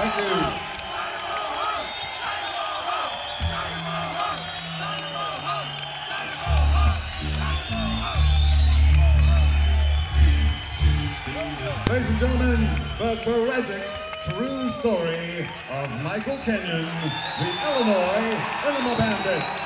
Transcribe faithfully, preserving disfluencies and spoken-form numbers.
Thank you. Ladies and gentlemen, the tragic, true story of Michael Kenyon, the Illinois Enema Bandit.